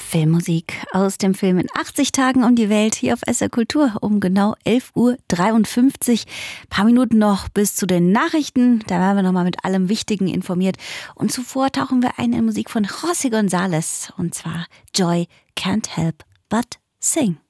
Filmmusik aus dem Film in 80 Tagen um die Welt hier auf SR Kultur um genau 11:53 Uhr. Paar Minuten noch bis zu den Nachrichten. Da werden wir nochmal mit allem Wichtigen informiert. Und zuvor tauchen wir ein in Musik von José González. Und zwar Joy Can't Help But Sing.